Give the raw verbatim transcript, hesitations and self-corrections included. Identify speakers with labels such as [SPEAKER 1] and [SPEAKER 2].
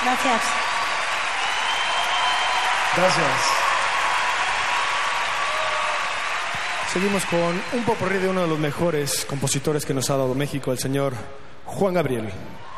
[SPEAKER 1] Gracias.
[SPEAKER 2] Gracias. Seguimos con un popurrí de uno de los mejores compositores que nos ha dado México, el señor Juan Gabriel.